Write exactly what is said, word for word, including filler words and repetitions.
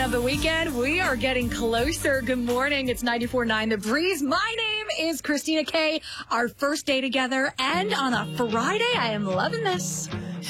of the weekend. We are getting closer. Good morning. It's ninety-four point nine The Breeze. My name is Christina Kay. Our first day together, and on a Friday, I am loving this.